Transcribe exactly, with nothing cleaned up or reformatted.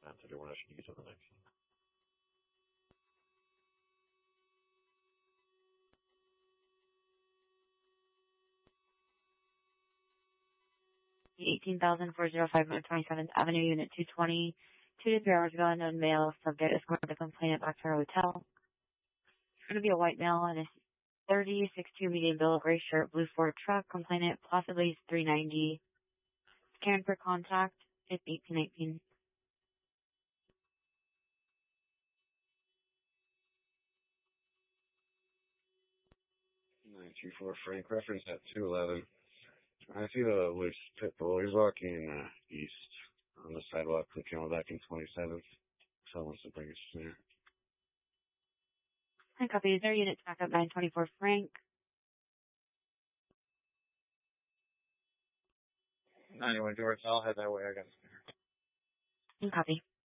ten thirty-one, I should get to the next one. eighteen thousand four hundred five North twenty-seventh Avenue, Unit two twenty. Two to three hours ago, unknown male subject is going to the complainant back to our hotel. It's going to be a white male in a thirty, six two medium bill, gray shirt, blue Ford truck. Complainant possibly three ninety. Scan for contact. It's eighteen nineteen. nine two four Frank, reference at two eleven. I see the loose pit bull. He's walking uh, east on the sidewalk, clicking on back in twenty-seventh. So wants to bring us there. And copy. Is there unit back up nine twenty-four Frank? ninety-one George, I'll head that way. I got it. And copy.